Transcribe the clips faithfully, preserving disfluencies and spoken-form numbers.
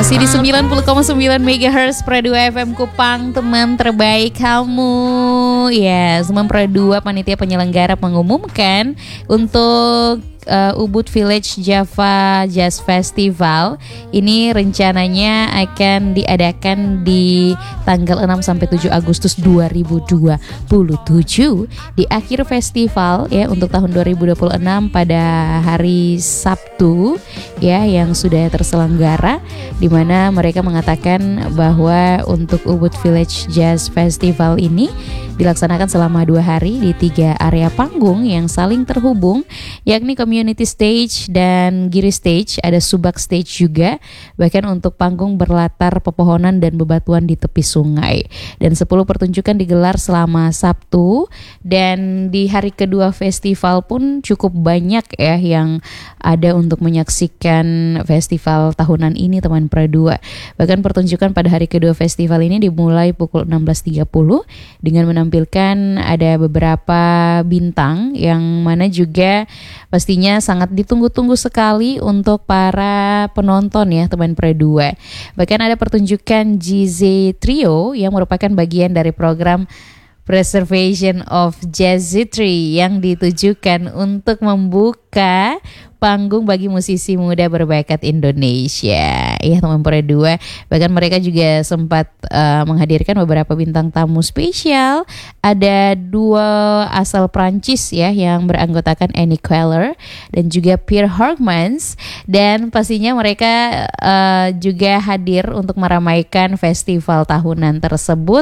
Masih di sembilan puluh koma sembilan megahertz Pro dua F M Kupang, teman terbaik kamu. Ya, Semen Pro dua panitia penyelenggara mengumumkan untuk uh, Ubud Village Java Jazz Festival ini rencananya akan diadakan di tanggal enam sampai tujuh Agustus dua ribu dua puluh tujuh di akhir festival ya untuk tahun dua ribu dua puluh enam pada hari Sabtu ya yang sudah terselenggara, di mana mereka mengatakan bahwa untuk Ubud Village Jazz Festival ini dilaksanakan selama dua hari di tiga area panggung yang saling terhubung, yakni Community Stage dan Giri Stage. Ada Subak Stage juga, bahkan untuk panggung berlatar pepohonan dan bebatuan di tepi sungai. Dan sepuluh pertunjukan digelar selama Sabtu, dan di hari kedua festival pun cukup banyak ya yang ada untuk menyaksikan festival tahunan ini, teman Pro dua. Bahkan pertunjukan pada hari kedua festival ini dimulai pukul enam belas tiga puluh dengan menampilkan ada beberapa bintang yang mana juga pastinya sangat ditunggu-tunggu sekali untuk para penonton ya, teman Pro dua. Bahkan ada pertunjukan G Z Trio yang merupakan bagian dari program Preservation of Jazzitry yang ditujukan untuk membuka panggung bagi musisi muda berbakat Indonesia. Ya, teman Pro dua. Bahkan mereka juga sempat uh, menghadirkan beberapa bintang tamu spesial. Ada dua asal Prancis ya yang beranggotakan Annie Queller dan juga Pierre Hormans, dan pastinya mereka uh, juga hadir untuk meramaikan festival tahunan tersebut.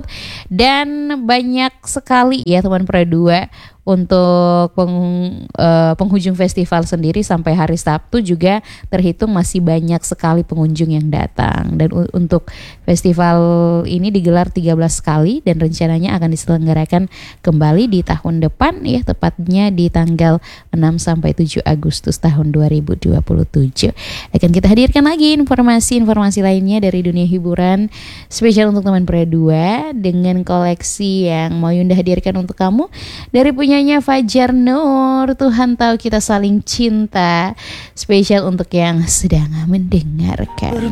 Dan banyak sekali ya, teman Pro dua, untuk peng, uh, penghujung festival sendiri sampai hari Sabtu juga terhitung masih banyak sekali pengunjung yang datang. Dan u- untuk festival ini digelar tiga belas kali dan rencananya akan diselenggarakan kembali di tahun depan ya, tepatnya di tanggal enam sampai tujuh Agustus tahun dua ribu dua puluh tujuh. Akan kita hadirkan lagi informasi-informasi lainnya dari dunia hiburan spesial untuk teman Pro dua dengan koleksi yang mau Yunda hadirkan untuk kamu dari punya Nyanyi Fajar Nur, Tuhan Tahu Kita Saling Cinta, spesial untuk yang sedang mendengarkan.